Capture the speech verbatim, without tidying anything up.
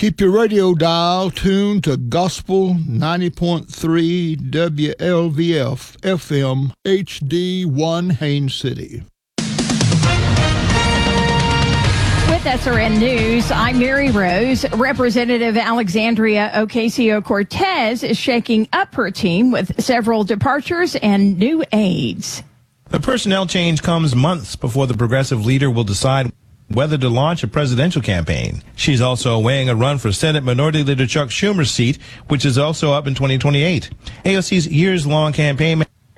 Keep your radio dial tuned to Gospel ninety point three W L V F F M H D one Haines City. With S R N News, I'm Mary Rose. Representative Alexandria Ocasio-Cortez is shaking up her team with several departures and new aides. The personnel change comes months before the progressive leader will decide whether to launch a presidential campaign. She's also weighing a run for Senate Minority Leader Chuck Schumer's seat, which is also up in twenty twenty-eight. A O C's years-long campaign